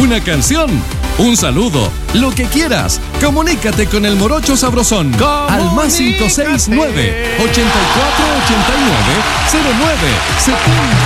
una canción, un saludo, lo que quieras. Comunícate con el Morocho Sabrosón al más 569 8489 0970.